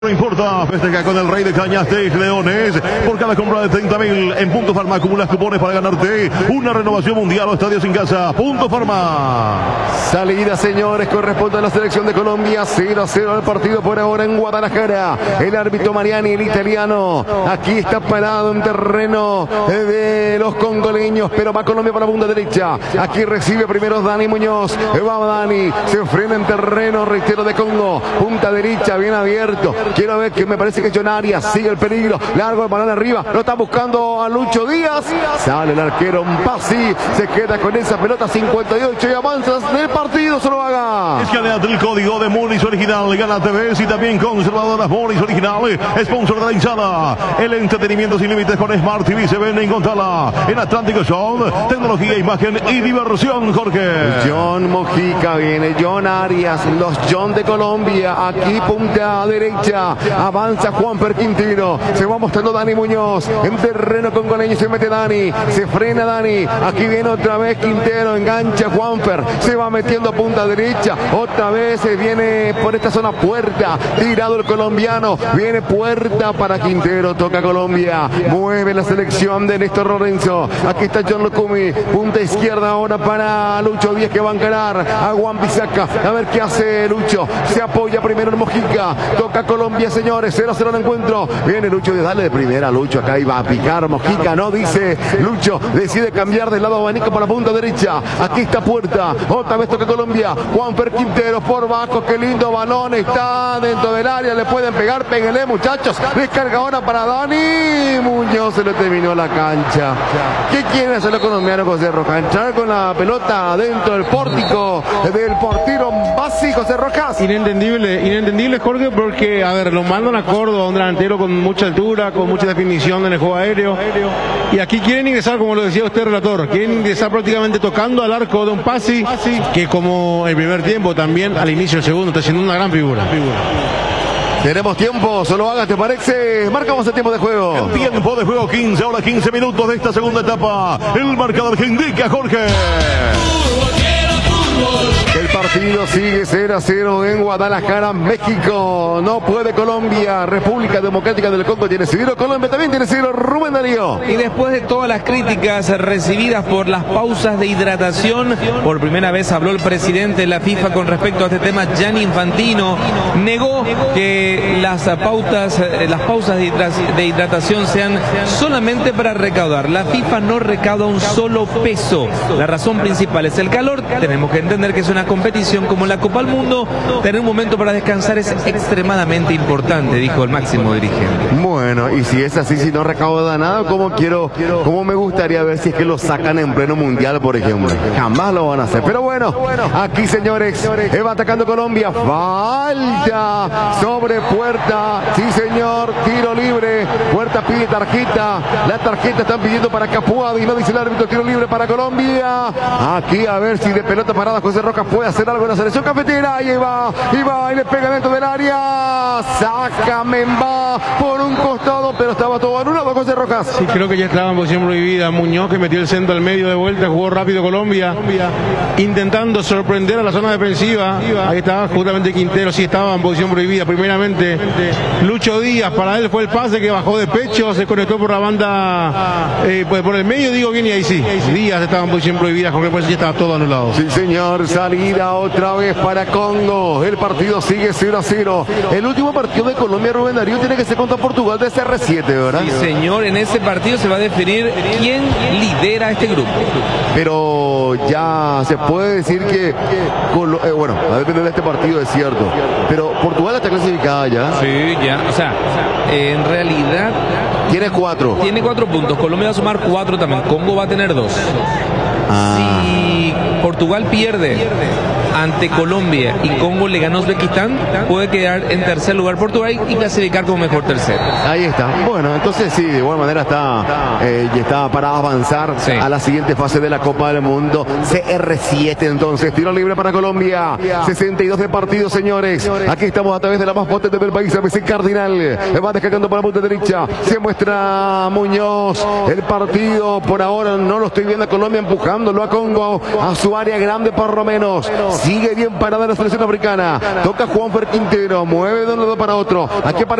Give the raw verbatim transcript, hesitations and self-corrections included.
No importa, festeja con el Rey de Cañas de Leones. Por cada compra de treinta mil en Punto Farma acumulas cupones para ganarte una renovación mundial o estadios en casa. Punto Farma. Salida, señores, corresponde a la selección de Colombia. cero a cero el partido por ahora en Guadalajara. El árbitro Mariani, el italiano, aquí está parado en terreno de los congoleños, pero va Colombia para la punta derecha. Aquí recibe primero Dani Muñoz. Va Dani, se frena en terreno, reitero, de Congo. Punta derecha, bien abierto. Quiero ver que me parece que John Arias sigue el peligro. Largo el balón arriba. Lo está buscando a Lucho Díaz. Sale el arquero Pasi. Se queda con esa pelota cincuenta y ocho y avanza del partido. Se lo haga. Escanea el código de Munis Original. Gana T V y también conservadoras Munis Original. Sponsor de la hinchada. El entretenimiento sin límites con Smart T V. Se ven en Contala. En Atlántico Show. Tecnología, imagen y diversión, Jorge. John Mojica viene. John Arias. Los John de Colombia. Aquí punta derecha. Avanza Juanfer Quintino. Se va mostrando Dani Muñoz. En terreno congoleño se mete Dani. Se frena Dani. Aquí viene otra vez Quintero. Engancha Juanfer. Se va metiendo a punta derecha. Otra vez se viene por esta zona Puerta. Tirado el colombiano. Viene Puerta para Quintero. Toca Colombia. Mueve la selección de Néstor Lorenzo. Aquí está John Locumi. Punta izquierda ahora para Lucho Díaz, que va a encarar a Juan Bisaca. A ver qué hace Lucho. Se apoya primero en Mojica. Toca Colombia. Señores, cero a cero el encuentro. Viene Lucho de darle de primera a Lucho. Acá iba a picar Mojica, no dice Lucho. Decide cambiar del lado abanico para la punta derecha. Aquí está Puerta. Otra vez toca Colombia. Juanfer Quintero por bajo. Qué lindo balón. Está dentro del área. Le pueden pegar. Péguenle, muchachos. Descarga ahora para Dani Muñoz. Se le terminó la cancha. ¿Qué quiere hacer los colombianos, José Rojas? Entrar con la pelota dentro del pórtico del portero Pasi, José Rojas. Inentendible, inentendible, Jorge, porque a ver, lo mandan a Córdoba, un delantero con mucha altura, con mucha definición en el juego aéreo. Y aquí quieren ingresar, como lo decía usted, relator, quieren ingresar prácticamente tocando al arco de un Pasi, que como el primer tiempo, también al inicio del segundo, está haciendo una gran figura. Tenemos tiempo, solo haga, ¿te parece? Marcamos el tiempo de juego. El tiempo de juego, quince, ahora quince minutos de esta segunda etapa. El marcador que indica, Jorge. El partido sigue cero a cero en Guadalajara, México. No puede Colombia. República Democrática del Congo tiene cero. Colombia también tiene cero. Rubén Darío. Y después de todas las críticas recibidas por las pausas de hidratación, por primera vez habló el presidente de la FIFA con respecto a este tema. Gianni Infantino negó que las pautas, las pausas de hidratación sean solamente para recaudar. La FIFA no recauda un solo peso. La razón principal es el calor. Tenemos que entender que es una competición como la Copa del Mundo. Tener un momento para descansar es extremadamente importante, dijo el máximo dirigente. Bueno, y si es así, si no recauda nada, ¿cómo quiero, cómo me gustaría ver si es que lo sacan en pleno mundial, por ejemplo? Jamás lo van a hacer. Pero bueno, aquí, señores, va atacando Colombia. Falta sobre Puerta. Sí, señor, tiro libre. Puerta pide tarjeta. La tarjeta están pidiendo para Capuado y no dice el árbitro. Tiro libre para Colombia. Aquí a ver si de pelota parada José Rojas puede hacer algo en la selección cafetera. Y va, y va, y le pega dentro del área. Saca Memba por un costado, pero estaba todo anulado, José Rojas. Sí, creo que ya estaba en posición prohibida. Muñoz, que metió el centro al medio de vuelta, jugó rápido Colombia, intentando sorprender a la zona defensiva. Ahí estaba justamente Quintero, sí estaba en posición prohibida. Primeramente, Lucho Díaz, para él fue el pase que bajó de pecho, se conectó por la banda, eh, pues por el medio, digo bien, y ahí sí. Díaz estaba en posición prohibida, Jorge, pues ya estaba todo anulado. Sí, señor, salida otra vez para Congo. El partido sigue cero a cero. El último partido de Colombia, Rubén Darío, tiene que ser contra Portugal de C R siete, ¿verdad? Sí, señor, en ese partido se va a definir quién lidera este grupo. Pero ya se puede decir que, eh, bueno, va a depender de este partido, es cierto. Pero Portugal está clasificada ya. Sí, ya, o sea, en realidad... Tiene cuatro. Tiene cuatro puntos. Colombia va a sumar cuatro también. Congo va a tener dos. Ah. Si Portugal pierde ante Colombia y Congo le gana a Uzbekistán, puede quedar en tercer lugar Portugal y clasificar como mejor tercero. Ahí está. Bueno, entonces sí, de igual manera está, eh, y está para avanzar sí. a la siguiente fase de la Copa del Mundo. C R siete entonces, tiro libre para Colombia. sesenta y dos de partido, señores. Aquí estamos a través de la más potente del país, A B C Cardinal. Va descargando para la punta derecha. Se muestra muestra Muñoz. El partido por ahora no lo estoy viendo a Colombia empujándolo a Congo a su área grande por lo menos. Sigue bien parada la selección africana. Toca Juanfer Quintero. Mueve de un lado para otro. Aquí aparece